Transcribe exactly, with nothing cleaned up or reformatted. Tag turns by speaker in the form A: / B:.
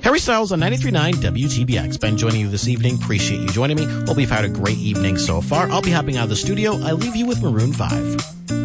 A: Harry Styles on ninety-three point nine W T B X. Ben joining you this evening. Appreciate you joining me. Hope you've had a great evening so far. I'll be hopping out of the studio. I leave you with Maroon five.